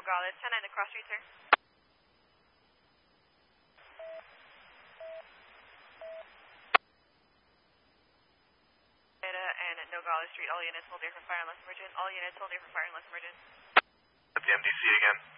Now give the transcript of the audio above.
Nogales, 10-9 the cross street, sir. And Nogales Street, all units hold there for fire unless emergent. All units hold there for fire unless emergent. At the MDC again.